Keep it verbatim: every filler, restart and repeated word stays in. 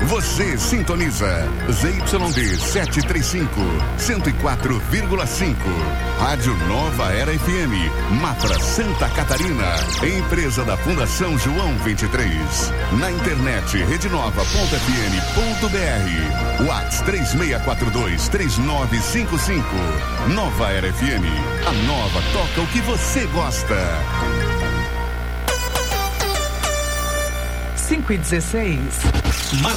Você sintoniza Z Y D setecentos e trinta e cinco, cento e quatro vírgula cinco. Rádio Nova Era F M, Mafra, Santa Catarina. Empresa da Fundação João vinte e três. Na internet, redenova ponto f m ponto b r. WhatsApp três seis quatro dois, três nove cinco cinco. Nova Era F M. A nova toca o que você gosta. cinco e dezesseis.